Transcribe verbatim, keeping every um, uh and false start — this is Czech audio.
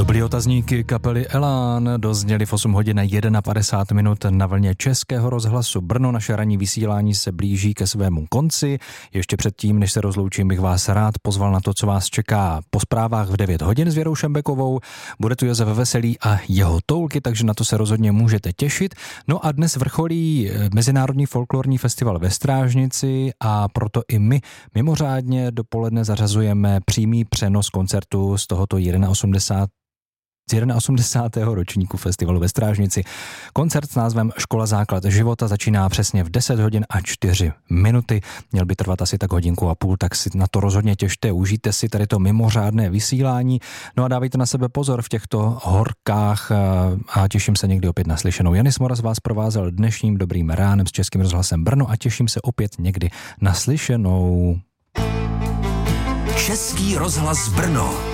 To byly otazníky kapely Elán, dozněly v osm hodin a padesát jedna minut na vlně Českého rozhlasu Brno. Naše ranní vysílání se blíží ke svému konci. Ještě předtím, než se rozloučím, bych vás rád pozval na to, co vás čeká po zprávách v devět hodin s Věrou Šembekovou. Bude tu Josef Veselý a jeho toulky, takže na to se rozhodně můžete těšit. No a dnes vrcholí Mezinárodní folklorní festival ve Strážnici a proto i my mimořádně dopoledne zařazujeme přímý přenos koncertu z tohoto osmdesátého z osmdesátého ročníku festivalu ve Strážnici. Koncert s názvem Škola základ života začíná přesně v deset hodin a čtyři minuty. Měl by trvat asi tak hodinku a půl, tak si na to rozhodně těšte, užijte si tady to mimořádné vysílání. No a dávejte na sebe pozor v těchto horkách a těším se někdy opět naslyšenou. Janis Moraz vás provázel dnešním dobrým ránem s Českým rozhlasem Brno a těším se opět někdy naslyšenou. Český rozhlas Brno.